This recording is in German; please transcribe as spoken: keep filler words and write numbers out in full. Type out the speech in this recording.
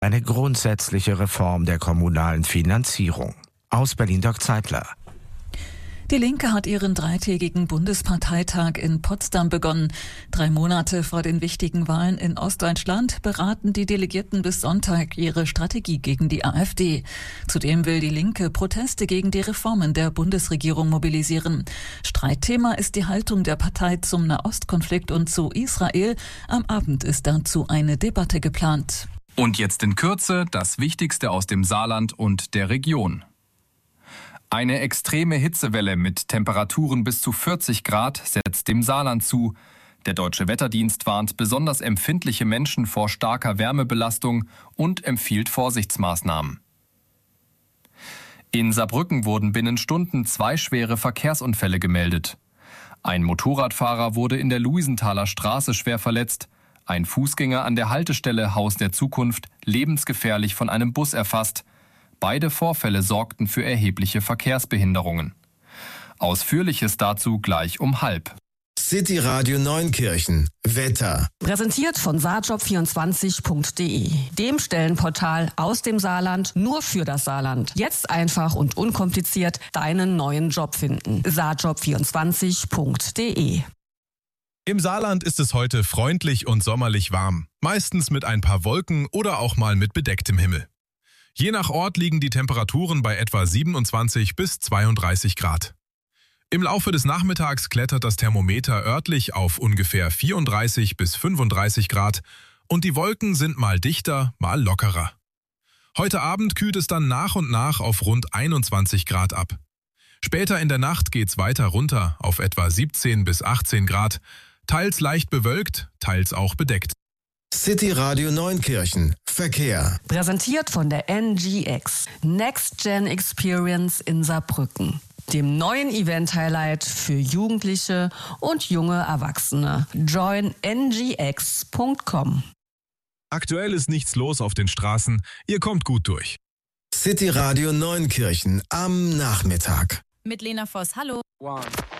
Eine grundsätzliche Reform der kommunalen Finanzierung. Aus Berlin Dirk Zeitler. Die Linke hat ihren dreitägigen Bundesparteitag in Potsdam begonnen. Drei Monate vor den wichtigen Wahlen in Ostdeutschland beraten die Delegierten bis Sonntag ihre Strategie gegen die AfD. Zudem will die Linke Proteste gegen die Reformen der Bundesregierung mobilisieren. Streitthema ist die Haltung der Partei zum Nahostkonflikt und zu Israel. Am Abend ist dazu eine Debatte geplant. Und jetzt in Kürze das Wichtigste aus dem Saarland und der Region. Eine extreme Hitzewelle mit Temperaturen bis zu vierzig Grad setzt dem Saarland zu. Der Deutsche Wetterdienst warnt besonders empfindliche Menschen vor starker Wärmebelastung und empfiehlt Vorsichtsmaßnahmen. In Saarbrücken wurden binnen Stunden zwei schwere Verkehrsunfälle gemeldet. Ein Motorradfahrer wurde in der Luisenthaler Straße schwer verletzt. Ein Fußgänger an der Haltestelle Haus der Zukunft lebensgefährlich von einem Bus erfasst. Beide Vorfälle sorgten für erhebliche Verkehrsbehinderungen. Ausführliches dazu gleich um halb. City Radio Neunkirchen. Wetter. Präsentiert von saarjob vierundzwanzig punkt de, dem Stellenportal aus dem Saarland nur für das Saarland. Jetzt einfach und unkompliziert deinen neuen Job finden. saarjob vierundzwanzig punkt de. Im Saarland ist es heute freundlich und sommerlich warm. Meistens mit ein paar Wolken oder auch mal mit bedecktem Himmel. Je nach Ort liegen die Temperaturen bei etwa siebenundzwanzig bis zweiunddreißig Grad. Im Laufe des Nachmittags klettert das Thermometer örtlich auf ungefähr vierunddreißig bis fünfunddreißig Grad und die Wolken sind mal dichter, mal lockerer. Heute Abend kühlt es dann nach und nach auf rund einundzwanzig Grad ab. Später in der Nacht geht's weiter runter auf etwa siebzehn bis achtzehn Grad, teils leicht bewölkt, teils auch bedeckt. City Radio Neunkirchen. Verkehr. Präsentiert von der N G X. Next Gen Experience in Saarbrücken. Dem neuen Event-Highlight für Jugendliche und junge Erwachsene. join n g x punkt com. Aktuell ist nichts los auf den Straßen. Ihr kommt gut durch. City Radio Neunkirchen am Nachmittag. Mit Lena Voss. Hallo. One.